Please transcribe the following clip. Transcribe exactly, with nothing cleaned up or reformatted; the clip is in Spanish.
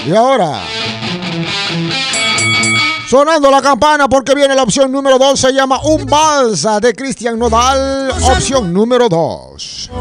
Y ahora, sonando la campana porque viene la opción número dos, se llama Un Balsa de Cristian Nodal, opción número dos.